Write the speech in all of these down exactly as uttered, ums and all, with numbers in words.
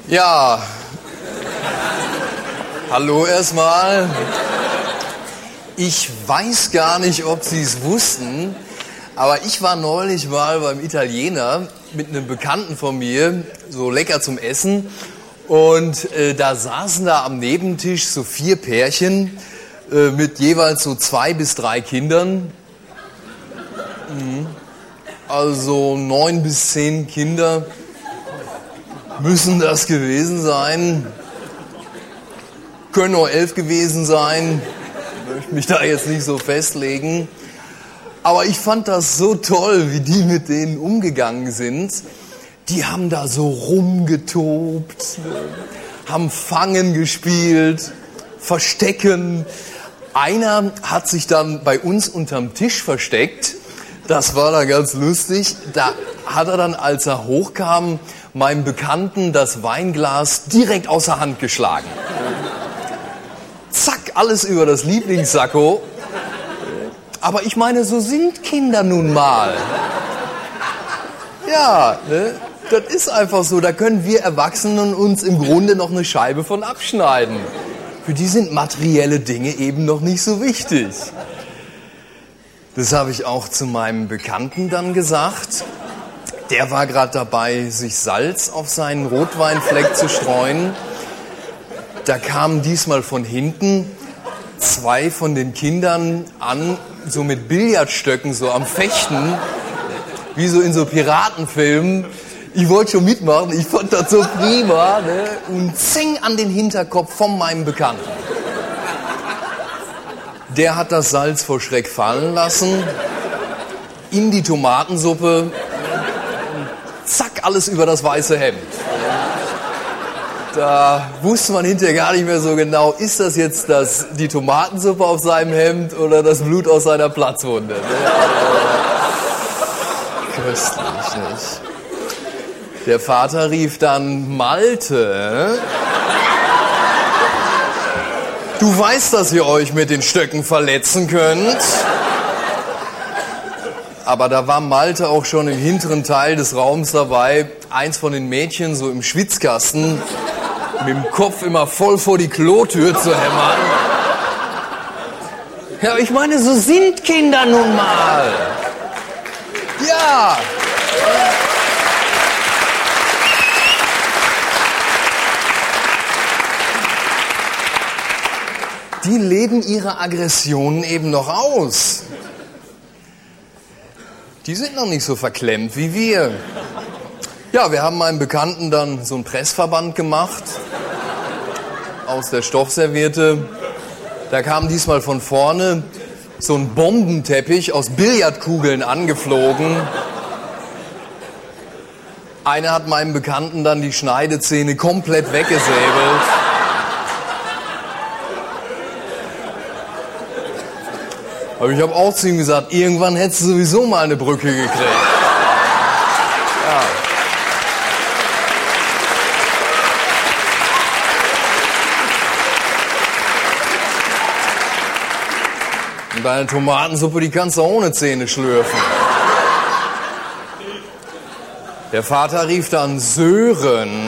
Ja, hallo erstmal. Ich weiß gar nicht, ob Sie es wussten, aber ich war neulich mal beim Italiener mit einem Bekannten von mir, so lecker zum Essen. Und äh, da saßen da am Nebentisch so vier Pärchen äh, mit jeweils so zwei bis drei Kindern. Mhm. Also neun bis zehn Kinder müssen das gewesen sein. Können auch elf gewesen sein. Ich möchte mich da jetzt nicht so festlegen. Aber ich fand das so toll, wie die mit denen umgegangen sind. Die haben da so rumgetobt, haben Fangen gespielt, Verstecken. Einer hat sich dann bei uns unterm Tisch versteckt. Das war dann ganz lustig. Da hat er dann, als er hochkam, meinem Bekannten das Weinglas direkt aus der Hand geschlagen. Zack, alles über das Lieblingssacko. Aber ich meine, so sind Kinder nun mal. Ja, ne? Das ist einfach so. Da können wir Erwachsenen uns im Grunde noch eine Scheibe von abschneiden. Für die sind materielle Dinge eben noch nicht so wichtig. Das habe ich auch zu meinem Bekannten dann gesagt. Der war gerade dabei, sich Salz auf seinen Rotweinfleck zu streuen. Da kamen diesmal von hinten zwei von den Kindern an, so mit Billardstöcken, so am Fechten, wie so in so Piratenfilmen. Ich wollte schon mitmachen, ich fand das so prima, ne? Und zing an den Hinterkopf von meinem Bekannten. Der hat das Salz vor Schreck fallen lassen, in die Tomatensuppe, zack, alles über das weiße Hemd. Da wusste man hinterher gar nicht mehr so genau, ist das jetzt das, die Tomatensuppe auf seinem Hemd oder das Blut aus seiner Platzwunde? Ne? Köstlich, nicht? Der Vater rief dann: Malte, du weißt, dass ihr euch mit den Stöcken verletzen könnt. Aber da war Malte auch schon im hinteren Teil des Raums dabei, eins von den Mädchen so im Schwitzkasten mit dem Kopf immer voll vor die Klotür zu hämmern. Ja, ich meine, so sind Kinder nun mal. Ja. Die leben ihre Aggressionen eben noch aus. Die sind noch nicht so verklemmt wie wir. Ja, wir haben meinem Bekannten dann so einen Pressverband gemacht aus der Stoffserviette. Da kam diesmal von vorne so ein Bombenteppich aus Billardkugeln angeflogen. Einer hat meinem Bekannten dann die Schneidezähne komplett weggesäbelt. Aber ich habe auch zu ihm gesagt, irgendwann hättest du sowieso mal eine Brücke gekriegt. Ja. Und deine Tomatensuppe, die kannst du ohne Zähne schlürfen. Der Vater rief dann: Sören,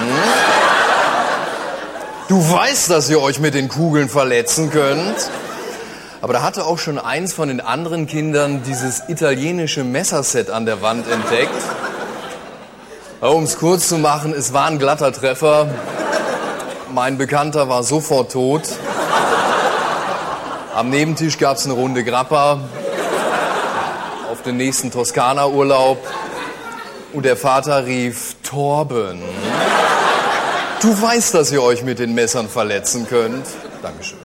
du weißt, dass ihr euch mit den Kugeln verletzen könnt. Aber da hatte auch schon eins von den anderen Kindern dieses italienische Messerset an der Wand entdeckt. Um es kurz zu machen, es war ein glatter Treffer. Mein Bekannter war sofort tot. Am Nebentisch gab es eine Runde Grappa auf den nächsten Toskana-Urlaub. Und der Vater rief: Torben, du weißt, dass ihr euch mit den Messern verletzen könnt. Dankeschön.